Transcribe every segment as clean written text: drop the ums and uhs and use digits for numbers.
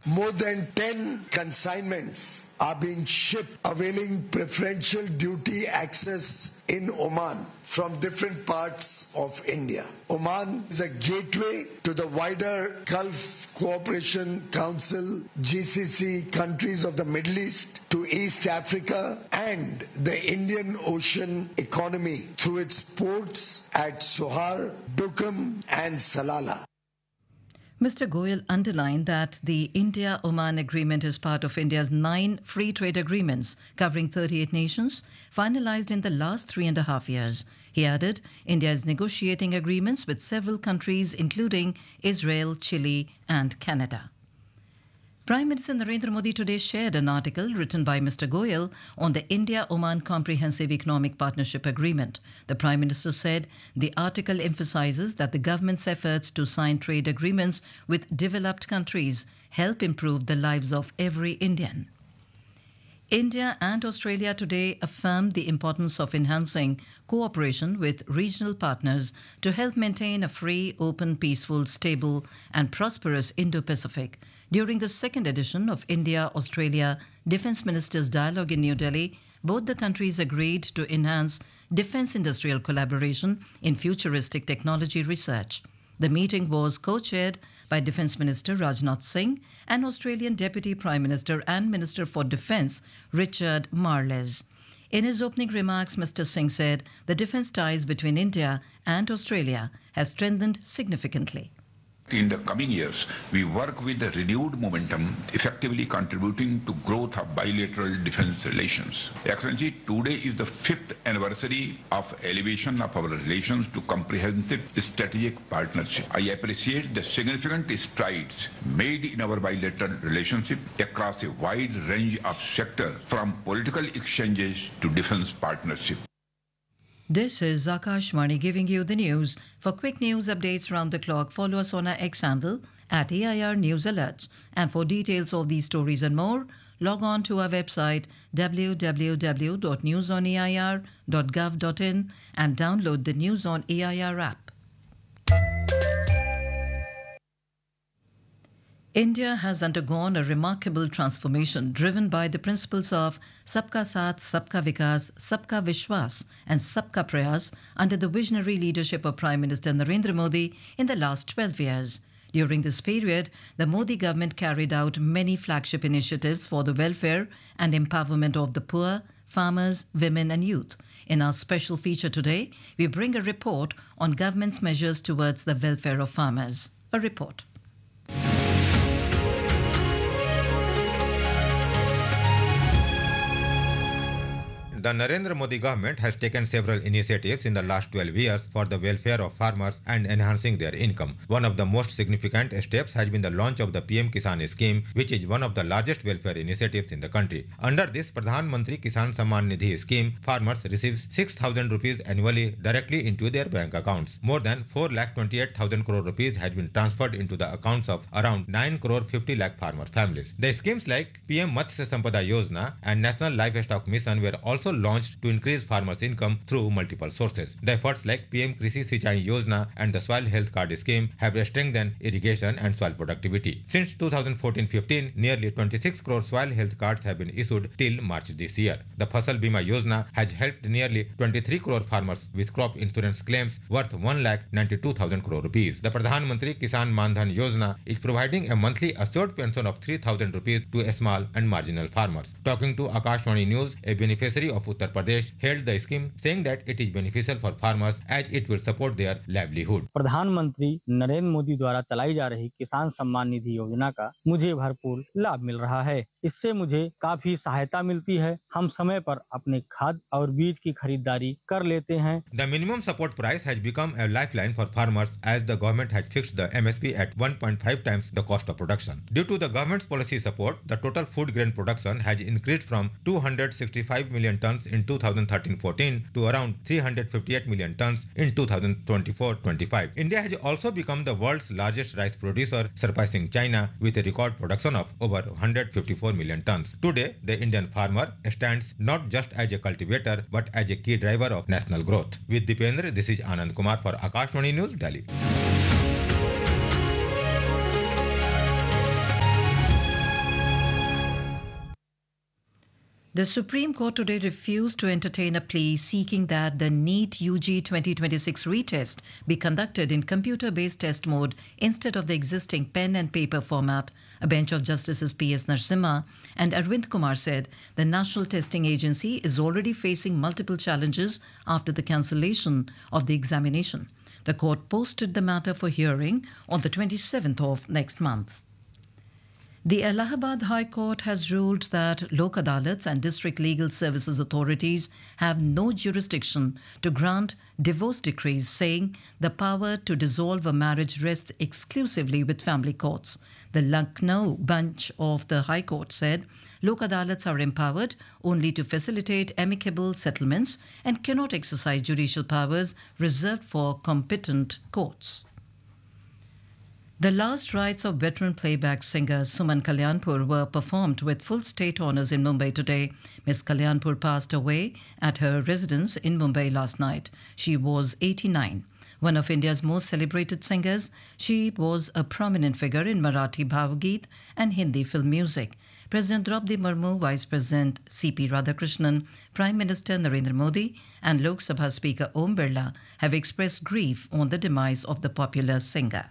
More than 10 consignments are being shipped, availing preferential duty access in Oman from different parts of India. Oman is a gateway to the wider Gulf Cooperation Council, GCC countries of the Middle East, to East Africa and the Indian Ocean economy through its ports at Sohar, Duqm and Salalah. Mr. Goyal underlined that the India-Oman agreement is part of India's 9 free trade agreements covering 38 nations, finalized in the last 3.5 years. He added, India is negotiating agreements with several countries, including Israel, Chile, and Canada. Prime Minister Narendra Modi today shared an article written by Mr. Goyal on the India-Oman Comprehensive Economic Partnership Agreement. The Prime Minister said the article emphasizes that the government's efforts to sign trade agreements with developed countries help improve the lives of every Indian. India and Australia today affirmed the importance of enhancing cooperation with regional partners to help maintain a free, open, peaceful, stable and prosperous Indo-Pacific. During the second edition of India-Australia Defence Ministers' Dialogue in New Delhi, both the countries agreed to enhance defence industrial collaboration in futuristic technology research. The meeting was co-chaired by Defence Minister Rajnath Singh and Australian Deputy Prime Minister and Minister for Defence Richard Marles. In his opening remarks, Mr. Singh said the defence ties between India and Australia have strengthened significantly. In the coming years, we work with a renewed momentum, effectively contributing to growth of bilateral defence relations. Excellency, today is the 5th anniversary of elevation of our relations to comprehensive strategic partnership. I appreciate the significant strides made in our bilateral relationship across a wide range of sectors, from political exchanges to defence partnership. This is Akashvani giving you the news. For quick news updates round the clock, follow us on our X handle at AIR News Alerts. And for details of these stories and more, log on to our website www.newsonair.gov.in and download the News on AIR app. India has undergone a remarkable transformation driven by the principles of Sabka Saath, Sabka Vikas, Sabka Vishwas and Sabka Prayas under the visionary leadership of Prime Minister Narendra Modi in the last 12 years. During this period, the Modi government carried out many flagship initiatives for the welfare and empowerment of the poor, farmers, women and youth. In our special feature today, we bring a report on government's measures towards the welfare of farmers. A report. The Narendra Modi government has taken several initiatives in the last 12 years for the welfare of farmers and enhancing their income. One of the most significant steps has been the launch of the PM Kisan scheme, which is one of the largest welfare initiatives in the country. Under this Pradhan Mantri Kisan Samman Nidhi scheme, farmers receive 6,000 rupees annually directly into their bank accounts. More than 4,28,000 crore rupees has been transferred into the accounts of around 9 crore 50 lakh farmer families. The schemes like PM Matsya Sampada Yojana and National Livestock Mission were also launched to increase farmers' income through multiple sources. The efforts like PM Krishi Sinchai Yojana and the Soil Health Card scheme have strengthened irrigation and soil productivity. Since 2014-15, nearly 26 crore soil health cards have been issued till March this year. The Fasal Bima Yojana has helped nearly 23 crore farmers with crop insurance claims worth 1,92,000 crore rupees. The Pradhan Mantri Kisan Man Dhan Yojana is providing a monthly assured pension of 3,000 rupees to small and marginal farmers. Talking to Akashvani News, a beneficiary of Uttar Pradesh hailed the scheme, saying that it is beneficial for farmers as it will support their livelihood. प्रधानमंत्री नरेंद्र मोदी द्वारा चलाई जा रही किसान सम्मान निधि योजना का मुझे भरपूर लाभ मिल रहा है। इससे मुझे काफी सहायता मिलती है। हम समय पर अपने खाद और बीज की खरीदारी कर लेते हैं। The minimum support price has become a lifeline for farmers as the government has fixed the MSP at 1.5 times the cost of production. Due to the government's policy support, the total food grain production has increased from 265 million tons in 2013-14 to around 358 million tons in 2024-25. India has also become the world's largest rice producer, surpassing China with a record production of over 154 million tons. Today, the Indian farmer stands not just as a cultivator but as a key driver of national growth. With Dipendra, this is Anand Kumar for Akashvani News, Delhi. The Supreme Court today refused to entertain a plea seeking that the NEET UG 2026 retest be conducted in computer-based test mode instead of the existing pen and paper format. A bench of Justices P.S. Narasimha and Arvind Kumar said the National Testing Agency is already facing multiple challenges after the cancellation of the examination. The court posted the matter for hearing on the 27th of next month. The Allahabad High Court has ruled that Lok Adalats and District Legal Services Authorities have no jurisdiction to grant divorce decrees, saying the power to dissolve a marriage rests exclusively with family courts. The Lucknow bench of the High Court said Lok Adalats are empowered only to facilitate amicable settlements and cannot exercise judicial powers reserved for competent courts. The last rites of veteran playback singer Suman Kalyanpur were performed with full state honours in Mumbai today. Ms. Kalyanpur passed away at her residence in Mumbai last night. She was 89. One of India's most celebrated singers, she was a prominent figure in Marathi Bhavgeet and Hindi film music. President Draupadi Murmu, Vice President C.P. Radhakrishnan, Prime Minister Narendra Modi and Lok Sabha Speaker Om Birla have expressed grief on the demise of the popular singer.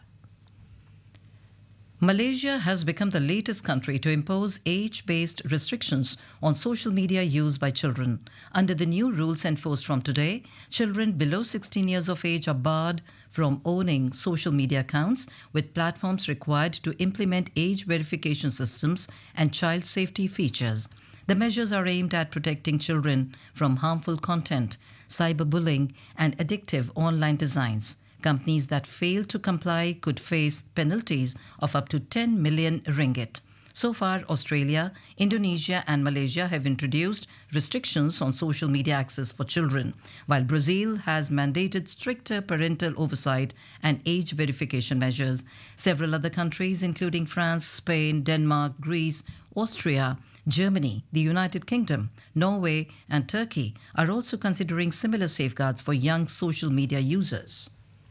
Malaysia has become the latest country to impose age-based restrictions on social media use by children. Under the new rules enforced from today, children below 16 years of age are barred from owning social media accounts, with platforms required to implement age verification systems and child safety features. The measures are aimed at protecting children from harmful content, cyberbullying, and addictive online designs. Companies that fail to comply could face penalties of up to 10 million ringgit. So far, Australia, Indonesia and Malaysia have introduced restrictions on social media access for children, while Brazil has mandated stricter parental oversight and age verification measures. Several other countries, including France, Spain, Denmark, Greece, Austria, Germany, the United Kingdom, Norway and Turkey, are also considering similar safeguards for young social media users.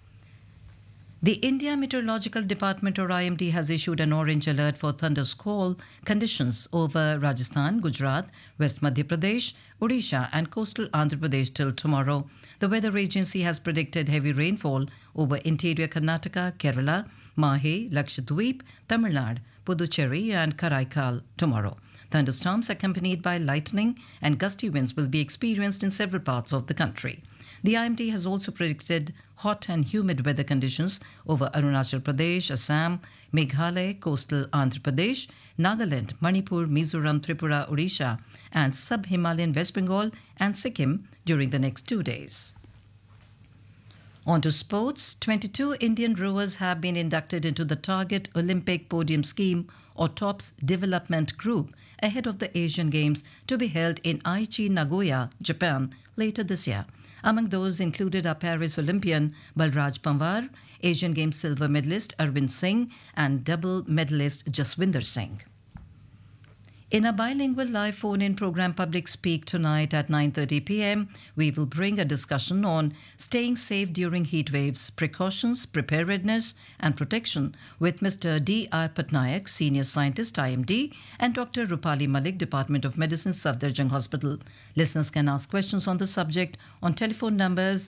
The India Meteorological Department, or IMD, has issued an orange alert for thundersquall conditions over Rajasthan, Gujarat, West Madhya Pradesh, Odisha and coastal Andhra Pradesh till tomorrow. The weather agency has predicted heavy rainfall over interior Karnataka, Kerala, Mahe, Lakshadweep, Tamil Nadu, Puducherry and Karaikal tomorrow. Thunderstorms accompanied by lightning and gusty winds will be experienced in several parts of the country. The IMD has also predicted hot and humid weather conditions over Arunachal Pradesh, Assam, Meghalaya, coastal Andhra Pradesh, Nagaland, Manipur, Mizoram, Tripura, Odisha, and sub-Himalayan West Bengal and Sikkim during the next 2 days. On to sports. 22 Indian rowers have been inducted into the Target Olympic Podium Scheme, or TOPS development group, ahead of the Asian Games to be held in Aichi, Nagoya, Japan, later this year. Among those included are Paris Olympian Balraj Panwar, Asian Games silver medalist Arvind Singh, and double medalist Jaswinder Singh. In a bilingual live phone-in program Public Speak tonight at 9:30 p.m., we will bring a discussion on staying safe during heat waves, precautions, preparedness and protection with Mr. D.R. Patnaik, Senior Scientist, IMD, and Dr. Rupali Malik, Department of Medicine, Safdarjung Hospital. Listeners can ask questions on the subject on telephone numbers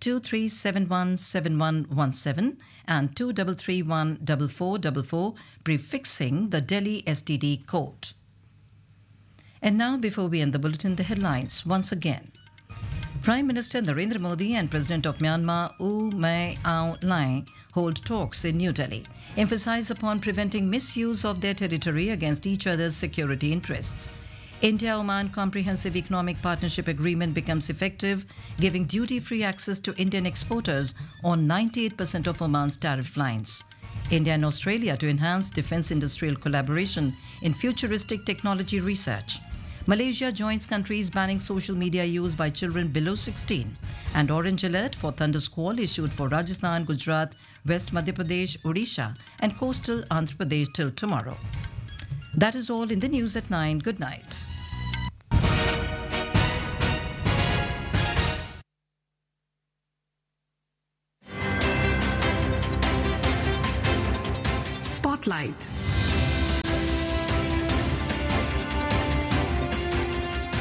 23717117 and 23314444, prefixing the Delhi STD code. And now, before we end the bulletin, the headlines once again. Prime Minister Narendra Modi and President of Myanmar U Main Aung Hlaing hold talks in New Delhi, emphasize upon preventing misuse of their territory against each other's security interests. India-Oman Comprehensive Economic Partnership Agreement becomes effective, giving duty-free access to Indian exporters on 98% of Oman's tariff lines. India and Australia to enhance defence industrial collaboration in futuristic technology research. Malaysia joins countries banning social media use by children below 16. And orange alert for thundersquall issued for Rajasthan, Gujarat, West Madhya Pradesh, Odisha and coastal Andhra Pradesh till tomorrow. That is all in the news at 9. Good night. Spotlight.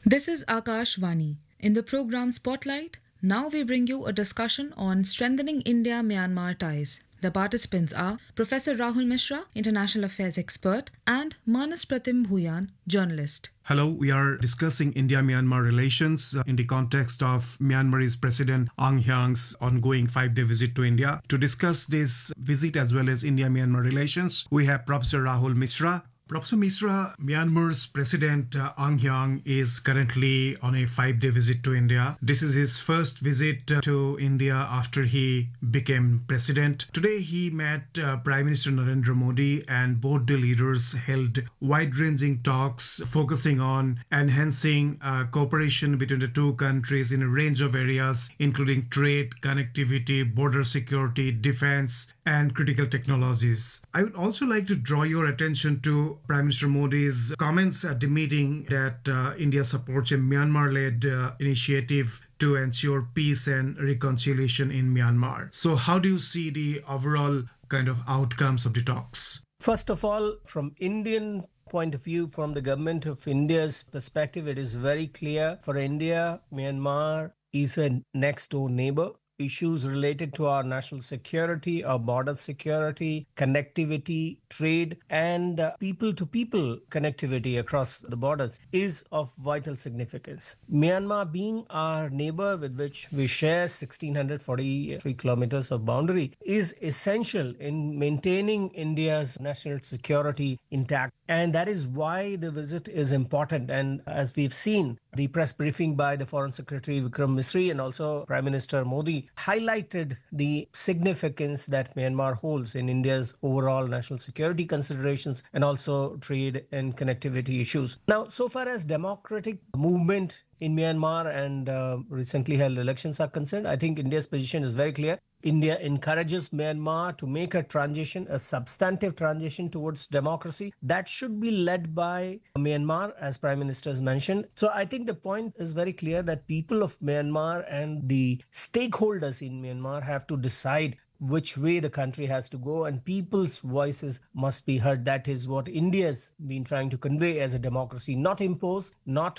This is Akashvani. In the program Spotlight, now we bring you a discussion on strengthening India-Myanmar ties. The participants are Professor Rahul Mishra, International Affairs expert, and Manas Pratim Bhuyan, journalist. Hello, we are discussing India-Myanmar relations in the context of Myanmar's President Aung Hyang's ongoing 5-day visit to India. To discuss this visit as well as India-Myanmar relations, we have Professor Rahul Mishra. Professor Mishra, Myanmar's President Aung Hyang is currently on a 5-day visit to India. This is his first visit to India after he became president. Today he met Prime Minister Narendra Modi, and both the leaders held wide-ranging talks focusing on enhancing cooperation between the two countries in a range of areas, including trade, connectivity, border security, defense, and critical technologies. I would also like to draw your attention to Prime Minister Modi's comments at the meeting that India supports a Myanmar-led initiative to ensure peace and reconciliation in Myanmar. So how do you see the overall kind of outcomes of the talks? First of all, from Indian point of view, from the government of India's perspective, it is very clear for India, Myanmar is a next door neighbor. Issues related to our national security, our border security, connectivity, trade, and people-to-people connectivity across the borders is of vital significance. Myanmar being our neighbor with which we share 1,643 kilometers of boundary is essential in maintaining India's national security intact. And that is why the visit is important. And as we've seen, the press briefing by the Foreign Secretary Vikram Misri and also Prime Minister Modi highlighted the significance that Myanmar holds in India's overall national security considerations and also trade and connectivity issues. Now, so far as democratic movement in Myanmar and recently held elections are concerned, I think India's position is very clear. India encourages Myanmar to make a transition, a substantive transition towards democracy that should be led by Myanmar, as Prime Minister has mentioned. So I think the point is very clear that people of Myanmar and the stakeholders in Myanmar have to decide which way the country has to go, and people's voices must be heard. That is what India's been trying to convey as a democracy, not impose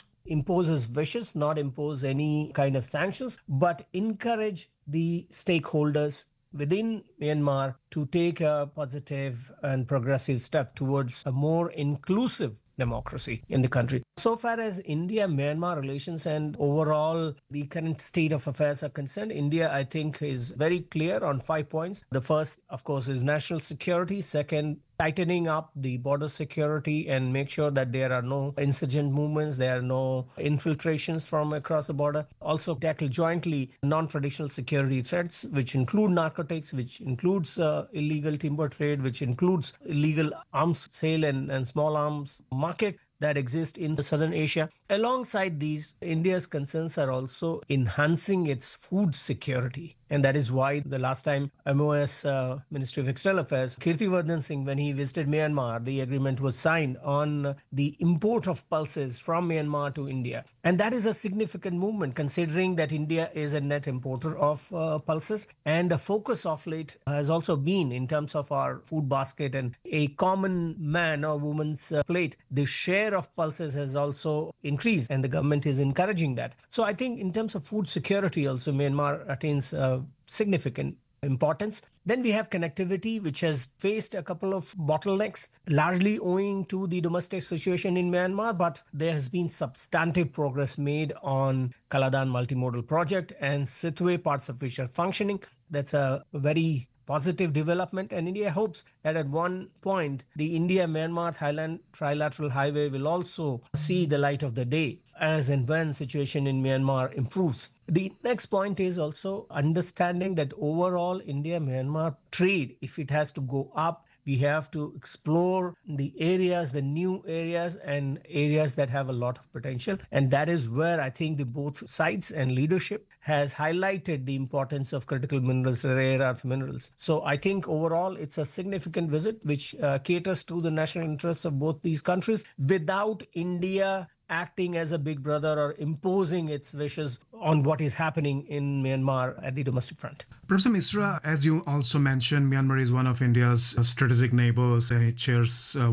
his wishes, not impose any kind of sanctions, but encourage the stakeholders within Myanmar to take a positive and progressive step towards a more inclusive democracy in the country. So far as India-Myanmar relations and overall the current state of affairs are concerned, India, I think, is very clear on 5 points. The first, of course, is national security. Second, tightening up the border security and make sure that there are no insurgent movements, there are no infiltrations from across the border. Also tackle jointly non-traditional security threats, which include narcotics, which includes illegal timber trade, which includes illegal arms sale and small arms market that exist in Southern Asia. Alongside these, India's concerns are also enhancing its food security. And that is why the last time MOS, Ministry of External Affairs, Kirtivardan Singh, when he visited Myanmar, the agreement was signed on the import of pulses from Myanmar to India. And that is a significant movement considering that India is a net importer of pulses. And the focus of late has also been in terms of our food basket and a common man or woman's plate. The share of pulses has also increased and the government is encouraging that. So I think in terms of food security also, Myanmar attains significant importance. Then we have connectivity, which has faced a couple of bottlenecks, largely owing to the domestic situation in Myanmar, but there has been substantive progress made on Kaladan multimodal project and Sitwe, parts of which are functioning. That's a very positive development, and India hopes that at one point the India-Myanmar-Thailand trilateral highway will also see the light of the day as and when situation in Myanmar improves. The next point is also understanding that overall India-Myanmar trade, if it has to go up, we have to explore the areas, the new areas and areas that have a lot of potential. And that is where I think the both sides and leadership has highlighted the importance of critical minerals, rare earth minerals. So I think overall it's a significant visit which caters to the national interests of both these countries without India acting as a big brother or imposing its wishes on what is happening in Myanmar at the domestic front. Professor Misra, as you also mentioned, Myanmar is one of India's strategic neighbors and it shares a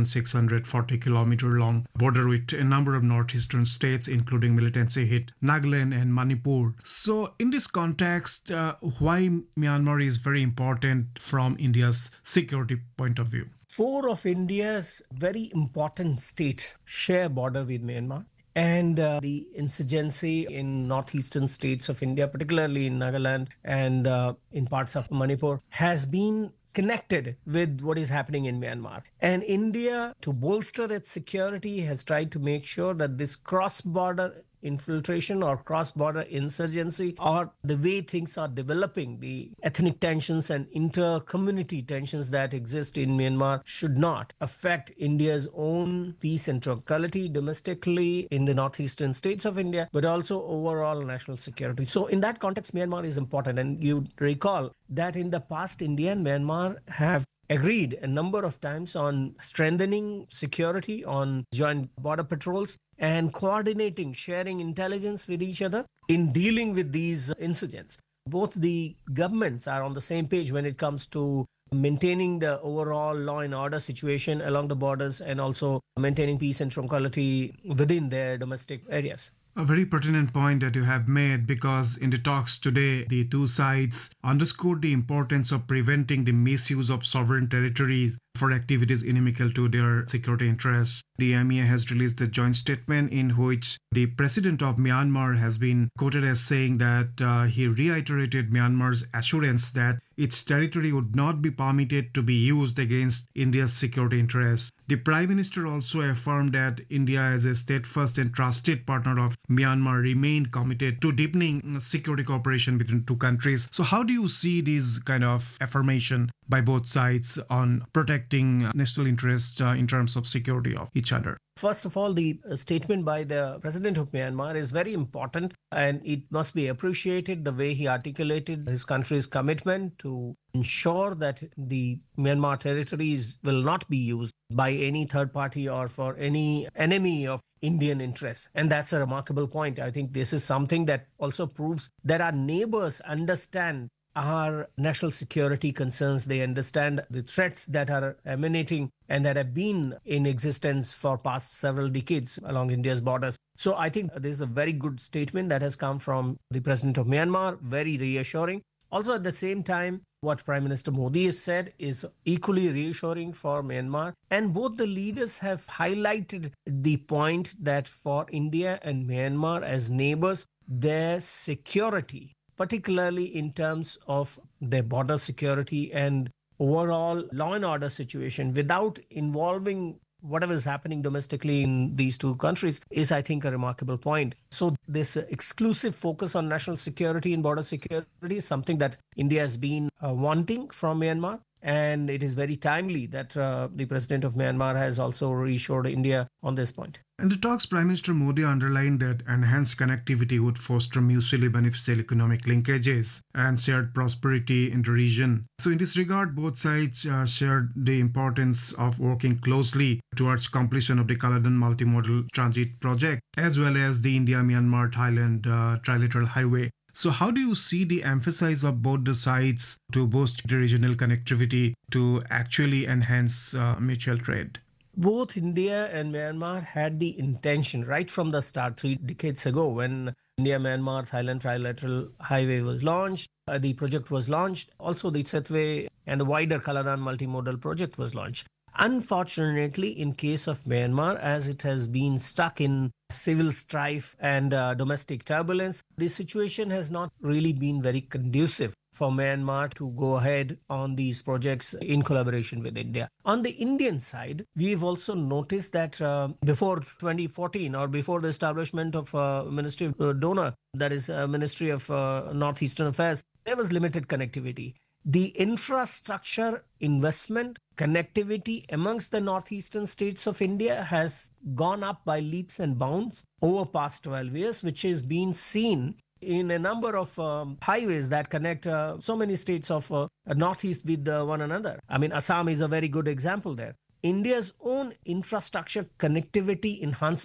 1,640 kilometer long border with a number of northeastern states, including militancy-hit Nagaland and Manipur. So in this context, why Myanmar is very important from India's security point of view? 4 of India's very important states share border with Myanmar. And the insurgency in northeastern states of India, particularly in Nagaland and in parts of Manipur, has been connected with what is happening in Myanmar. And India, to bolster its security, has tried to make sure that this cross-border infiltration or cross-border insurgency, or the way things are developing, the ethnic tensions and inter-community tensions that exist in Myanmar, should not affect India's own peace and tranquility domestically in the northeastern states of India, but also overall national security. So in that context, Myanmar is important. And you recall that in the past, India and Myanmar have agreed a number of times on strengthening security, on joint border patrols, and coordinating, sharing intelligence with each other in dealing with these insurgents. Both the governments are on the same page when it comes to maintaining the overall law and order situation along the borders and also maintaining peace and tranquility within their domestic areas. A very pertinent point that you have made, because in the talks today, the two sides underscored the importance of preventing the misuse of sovereign territories for activities inimical to their security interests. The MEA has released a joint statement in which the president of Myanmar has been quoted as saying that he reiterated Myanmar's assurance that its territory would not be permitted to be used against India's security interests. The Prime Minister also affirmed that India, as a steadfast and trusted partner of Myanmar, remained committed to deepening security cooperation between two countries. So how do you see this kind of affirmation by both sides on protecting national interests in terms of security of each other? First of all, the statement by the president of Myanmar is very important, and it must be appreciated the way he articulated his country's commitment to ensure that the Myanmar territories will not be used by any third party or for any enemy of Indian interests. And that's a remarkable point. I think this is something that also proves that our neighbors understand our national security concerns. They understand the threats that are emanating and that have been in existence for past several decades along India's borders. So I think this is a very good statement that has come from the president of Myanmar, very reassuring. Also, at the same time, what Prime Minister Modi has said is equally reassuring for Myanmar. And both the leaders have highlighted the point that for India and Myanmar as neighbors, their security, particularly in terms of their border security and overall law and order situation, without involving whatever is happening domestically in these two countries, is, I think, a remarkable point. So this exclusive focus on national security and border security is something that India has been wanting from Myanmar. And it is very timely that the president of Myanmar has also reassured India on this point. In the talks, Prime Minister Modi underlined that enhanced connectivity would foster mutually beneficial economic linkages and shared prosperity in the region. So in this regard, both sides shared the importance of working closely towards completion of the Caledon Multimodal Transit Project, as well as the India-Myanmar-Thailand trilateral highway. So how do you see the emphasis of both the sides to boost the regional connectivity to actually enhance mutual trade? Both India and Myanmar had the intention right from the start 3 decades ago when India-Myanmar-Thailand trilateral highway was launched. The project was launched. Also, the Setway and the wider Caledon multimodal project was launched. Unfortunately, in case of Myanmar, as it has been stuck in civil strife and domestic turbulence, the situation has not really been very conducive for Myanmar to go ahead on these projects in collaboration with India. On the Indian side, we've also noticed that before 2014 or before the establishment of Ministry of Donor, that is Ministry of Northeastern Affairs, there was limited connectivity. The infrastructure investment connectivity amongst the northeastern states of India has gone up by leaps and bounds over past 12 years, which is being seen in a number of highways that connect so many states of northeast with one another. I mean, Assam is a very good example there. India's own infrastructure connectivity enhancement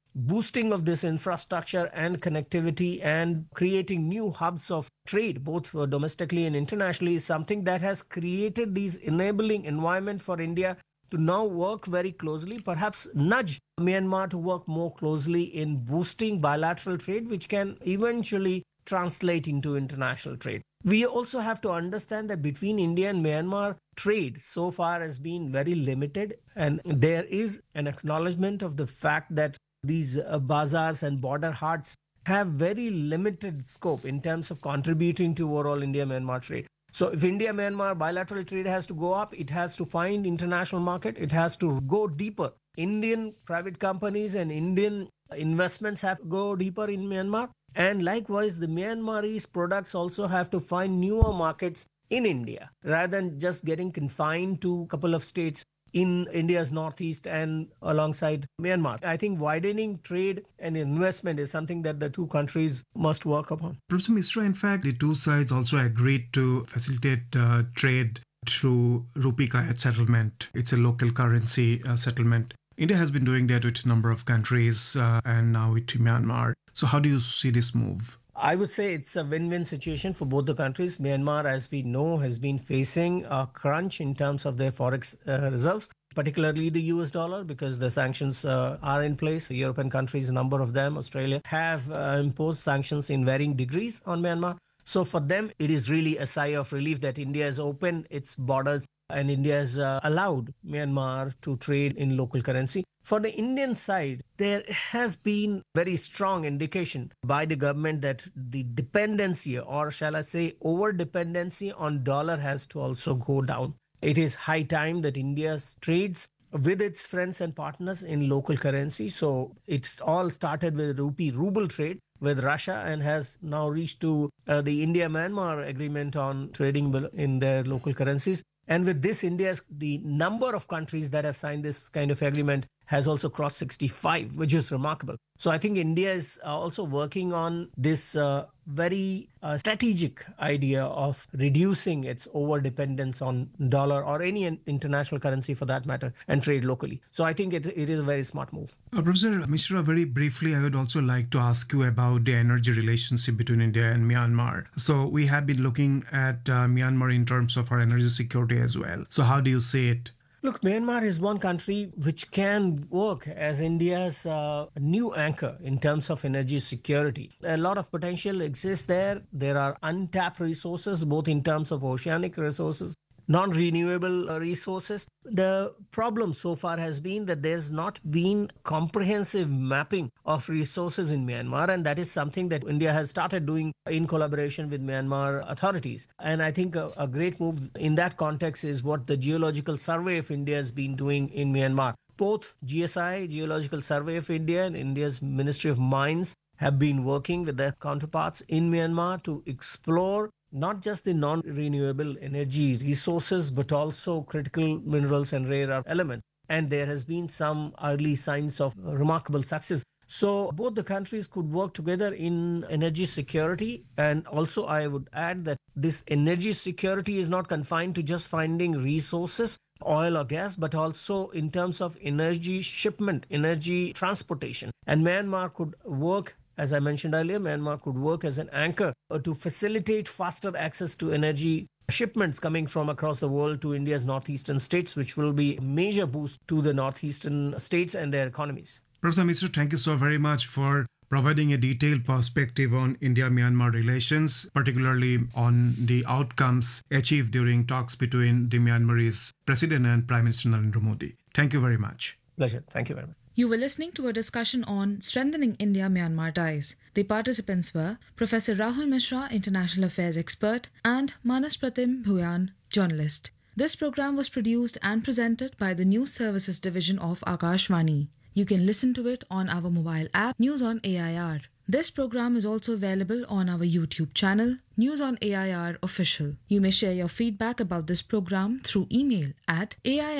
boosting of this infrastructure and connectivity and creating new hubs of trade, both domestically and internationally, is something that has created these enabling environment for India to now work very closely, perhaps nudge Myanmar to work more closely in boosting bilateral trade, which can eventually translate into international trade. We also have to understand that between India and Myanmar, trade so far has been very limited, and there is an acknowledgement of the fact that these bazaars and border haats have very limited scope in terms of contributing to overall India-Myanmar trade. So if India-Myanmar bilateral trade has to go up, it has to find international market, it has to go deeper. Indian private companies and Indian investments have to go deeper in Myanmar. And likewise, the Myanmarese products also have to find newer markets in India, rather than just getting confined to a couple of states in India's northeast and alongside Myanmar. I think widening trade and investment is something that the two countries must work upon. Professor Mishra, in fact, the two sides also agreed to facilitate trade through rupee Kayat settlement. It's a local currency settlement. India has been doing that with a number of countries and now with Myanmar. So how do you see this move? I would say it's a win-win situation for both the countries. Myanmar, as we know, has been facing a crunch in terms of their forex reserves, particularly the US dollar, because the sanctions are in place. The European countries, a number of them, Australia, have imposed sanctions in varying degrees on Myanmar. So for them, it is really a sigh of relief that India has opened its borders and India has allowed Myanmar to trade in local currency. For the Indian side, there has been very strong indication by the government that the dependency, or shall I say over-dependency on dollar, has to also go down. It is high time that India trades with its friends and partners in local currency. So it's all started with ruble trade with Russia and has now reached to the India-Myanmar agreement on trading in their local currencies. And with this, the number of countries that have signed this kind of agreement has also crossed 65, which is remarkable. So I think India is also working on this very strategic idea of reducing its over-dependence on dollar or any international currency for that matter and trade locally. So I think it is a very smart move. Professor Mishra, very briefly, I would also like to ask you about the energy relationship between India and Myanmar. So we have been looking at Myanmar in terms of our energy security as well. So how do you see it? Look, Myanmar is one country which can work as India's new anchor in terms of energy security. A lot of potential exists there. There are untapped resources, both in terms of oceanic resources, non-renewable resources. The problem so far has been that there's not been comprehensive mapping of resources in Myanmar, and that is something that India has started doing in collaboration with Myanmar authorities. And I think a great move in that context is what the Geological Survey of India has been doing in Myanmar. Both GSI, Geological Survey of India, and India's Ministry of Mines have been working with their counterparts in Myanmar to explore not just the non-renewable energy resources, but also critical minerals and rare earth elements. And there has been some early signs of remarkable success. So both the countries could work together in energy security. And also I would add that this energy security is not confined to just finding resources, oil or gas, but also in terms of energy shipment, energy transportation. And Myanmar could work, as I mentioned earlier, Myanmar could work as an anchor to facilitate faster access to energy shipments coming from across the world to India's northeastern states, which will be a major boost to the northeastern states and their economies. Professor Mishra, thank you so very much for providing a detailed perspective on India-Myanmar relations, particularly on the outcomes achieved during talks between the Myanmarese President and Prime Minister Narendra Modi. Thank you very much. Pleasure. Thank you very much. You were listening to a discussion on strengthening India-Myanmar ties. The participants were Professor Rahul Mishra, International Affairs Expert, and Manas Pratim Bhuyan, Journalist. This program was produced and presented by the News Services Division of Akashvani. You can listen to it on our mobile app, News on AIR. This program is also available on our YouTube channel, News on AIR Official. You may share your feedback about this program through email at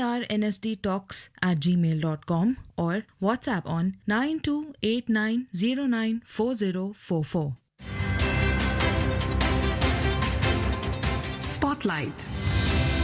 airnsdtalks@gmail.com or WhatsApp on 9289094044. Spotlight.